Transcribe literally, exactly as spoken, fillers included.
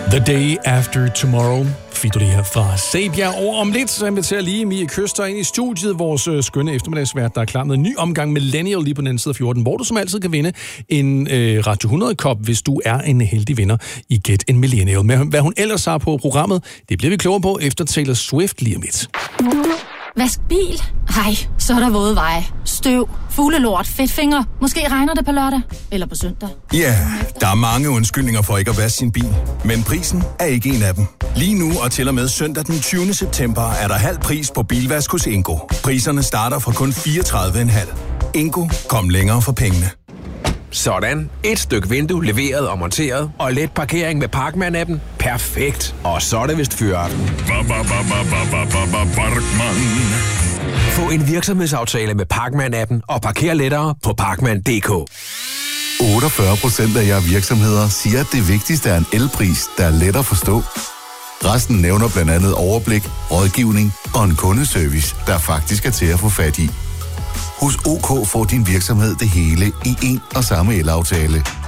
The Day After Tomorrow. Fik du det her fra Sabia. Og om lidt, så inviterer lige Mie Køster ind i studiet, vores øh, skønne eftermiddagsvært, der er klar med en ny omgang Millennial lige på den anden side af fjorten, hvor du som altid kan vinde en øh, Radio hundrede-kop, hvis du er en heldig vinder i Get en Millennial. Men hvad hun ellers har på programmet, det bliver vi klogere på efter Taylor Swift lige om lidt. Vask bil? Ej, så er der våde veje. Støv, fuglelort, fedtfinger. Måske regner det på lørdag. Eller på søndag. Ja, yeah, der er mange undskyldninger for ikke at vaske sin bil. Men prisen er ikke en af dem. Lige nu og til og med søndag den tyvende september er der halv pris på bilvask hos Ingo. Priserne starter fra kun fireogtredive komma fem. Ingo, kom længere for pengene. Sådan. Et stykke vindue leveret og monteret, og let parkering med Parkman-appen. Perfekt. Og så er det vist fyraften. Få en virksomhedsaftale med Parkman-appen og parker lettere på parkman punktum d k. otteogfyrre procent af jer virksomheder siger, at det vigtigste er en elpris, der er let at forstå. Resten nævner blandt andet overblik, rådgivning og en kundeservice, der faktisk er til at få fat i. Hos OK får din virksomhed det hele i en og samme elaftale.